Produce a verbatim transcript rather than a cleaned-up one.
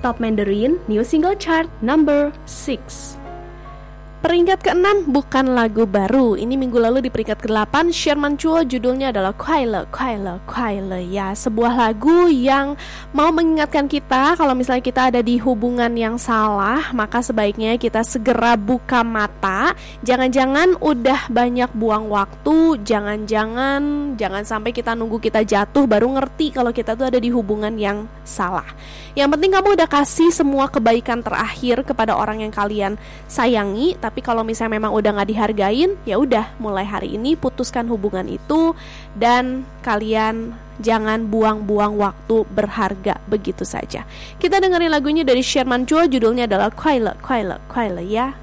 Top Mandarin New Single Chart Number six. Peringkat keenam bukan lagu baru. Ini minggu lalu di peringkat kedelapan, Sherman Chuo, judulnya adalah Kuaile, Kuaile, Kuaile. Ya, sebuah lagu yang mau mengingatkan kita kalau misalnya kita ada di hubungan yang salah, maka sebaiknya kita segera buka mata. Jangan-jangan udah banyak buang waktu, jangan-jangan jangan sampai kita nunggu kita jatuh baru ngerti kalau kita tuh ada di hubungan yang salah. Yang penting kamu udah kasih semua kebaikan terakhir kepada orang yang kalian sayangi. Tapi kalau misalnya memang udah gak dihargain, ya udah mulai hari ini putuskan hubungan itu dan kalian jangan buang-buang waktu berharga begitu saja. Kita dengerin lagunya dari Sherman Chuo, judulnya adalah Kuaile, Kuaile, Kuaile ya.